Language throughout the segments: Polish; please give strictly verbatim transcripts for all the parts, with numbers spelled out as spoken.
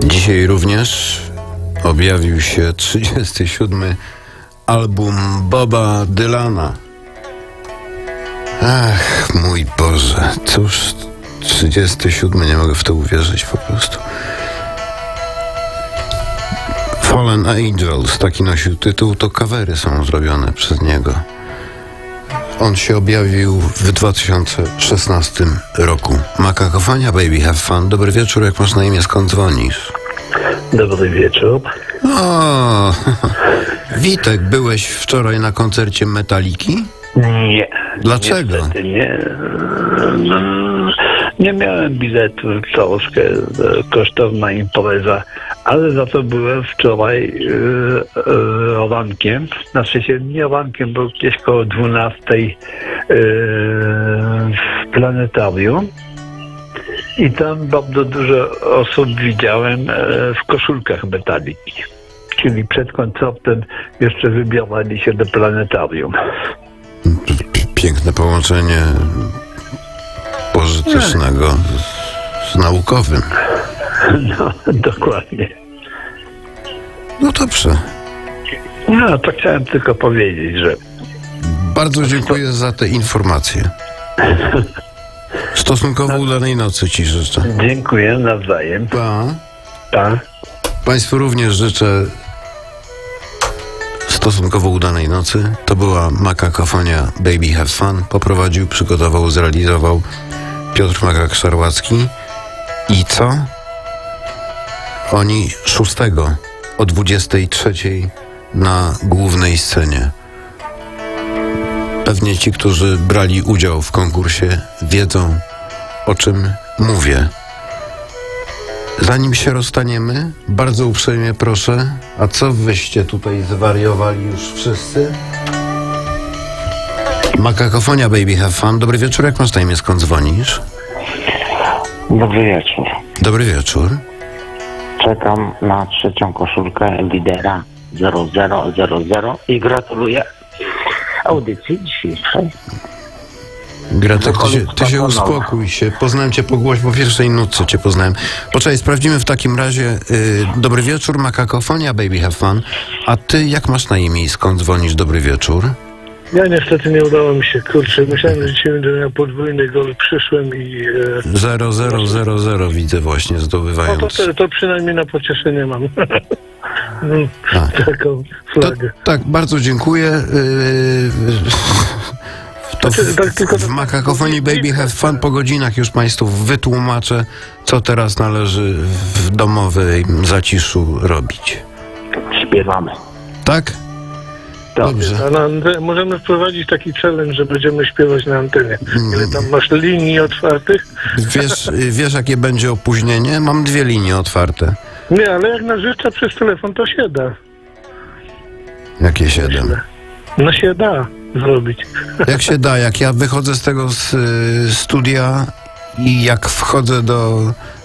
Dzisiaj również objawił się trzydziesty siódmy album Boba Dylana. Ach, mój Boże, cóż, trzydziesty siódmy, nie mogę w to uwierzyć po prostu. Fallen Angels, taki nosił tytuł, to covery są zrobione przez niego. On się objawił w dwa tysiące szesnastym roku. Makakofania, Baby Have Fun. Dobry wieczór, jak masz na imię, skąd dzwonisz? Dobry wieczór. O, Witek, byłeś wczoraj na koncercie Metaliki? Nie. Dlaczego? Niestety nie. Nie miałem biletu, troszkę kosztowna impreza, ale za to byłem wczoraj yy, rankiem, znaczy się nie rankiem, bo gdzieś koło dwunastej yy, w planetarium. I tam bardzo dużo osób widziałem e, w koszulkach Metaliki. Czyli przed koncertem jeszcze wybierali się do planetarium. Piękne połączenie pożytecznego z, z naukowym. No, dokładnie. No dobrze. No, to chciałem tylko powiedzieć, że... Bardzo dziękuję za te informacje. Stosunkowo udanej nocy ci życzę. Dziękuję nawzajem. Pa. Pa. Państwu również życzę stosunkowo udanej nocy. To była Makakofonia Baby Have Fun. Poprowadził, przygotował, zrealizował Piotr Makak-Szarłacki. I co? Oni szóstego o dwudziestej trzeciej na głównej scenie. Pewnie ci, którzy brali udział w konkursie, wiedzą, o czym mówię. Zanim się rozstaniemy, bardzo uprzejmie proszę, a co wyście tutaj zwariowali już wszyscy? Makakofonia Baby Have Fun. Dobry wieczór, jak masz na imię, skąd dzwonisz? Dobry wieczór. Dobry wieczór. Czekam na trzecią koszulkę lidera zero zero zero zero i gratuluję audycji dzisiejszej. Gratek, ty się, ty się uspokój się. Poznałem cię po głosie, po pierwszej nutce cię poznałem. Poczekaj, sprawdzimy w takim razie. Yy, dobry wieczór, Makakofonia Baby Have Fun. A ty jak masz na imię i skąd dzwonisz? Dobry wieczór. Ja niestety nie udało mi się, kurczę, myślałem, że dzisiaj będę miał podwójny gol, przyszłem i... E... zero zero zero zero widzę właśnie zdobywając. No to, to przynajmniej na pocieszenie mam. Taką flagę. To, tak, bardzo dziękuję. Yy, to w, tak, tylko w Makakofonii Baby Have Fun po godzinach już państwu wytłumaczę, co teraz należy w domowej zaciszu robić. Śpiewamy. Tak? Dobrze. A na ante- możemy wprowadzić taki challenge, że będziemy śpiewać na antenie. Ile tam masz linii otwartych? Wiesz, wiesz, jakie będzie opóźnienie? Mam dwie linie otwarte. Nie, ale jak na życzę przez telefon, to się da. Jakie siedem? No się da zrobić. Jak się da, jak ja wychodzę z tego z, y, studia i jak wchodzę do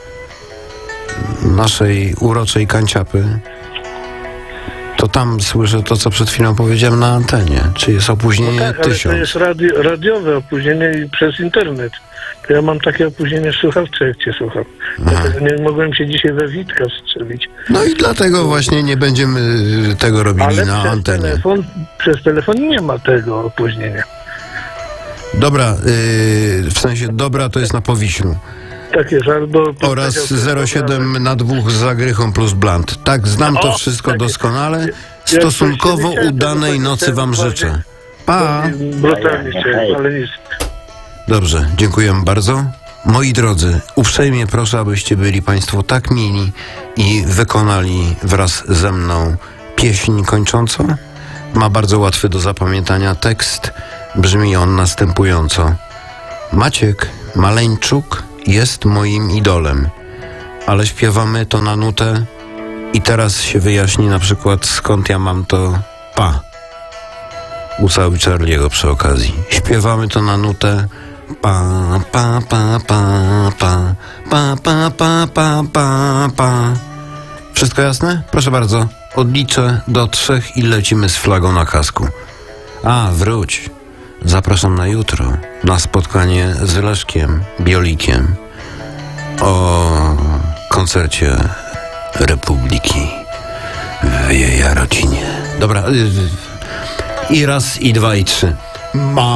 naszej uroczej kanciapy, to tam słyszę to, co przed chwilą powiedziałem na antenie. Czy jest opóźnienie no tak, ale tysiąc? to jest radio, radiowe opóźnienie i przez internet. To ja mam takie opóźnienie słuchawcze, jak cię słucham. Dlatego nie mogłem się dzisiaj we Witka strzelić. No i dlatego właśnie nie będziemy tego robili ale na przez antenie. Telefon, przez telefon nie ma tego opóźnienia. Dobra, yy, w sensie dobra to jest na Powiślu. Tak jest, albo... Oraz zero siedem na dwóch z Zagrychą plus Blant. Tak, znam to O, wszystko tak jest. doskonale. Stosunkowo Ja udanej nocy wam życzę. Pa! Brutalnie chciałem, ale nic. Dobrze, dziękuję bardzo. Moi drodzy, uprzejmie proszę, abyście byli państwo tak mili i wykonali wraz ze mną pieśń kończącą. Ma bardzo łatwy do zapamiętania tekst. Brzmi on następująco. Maciek Maleńczuk jest moim idolem, ale śpiewamy to na nutę i teraz się wyjaśni na przykład, skąd ja mam to pa. U cały Charlie'ego przy okazji. Śpiewamy to na nutę pa, pa, pa, pa, pa, pa, pa, pa, pa, pa, pa. Wszystko jasne? Proszę bardzo. Odliczę do trzech i lecimy z flagą na kasku. A, wróć. Zapraszam na jutro na spotkanie z Leszkiem Biolikiem o koncercie Republiki w jej Jarocinie. Dobra, y, i raz, i dwa, i trzy. Ma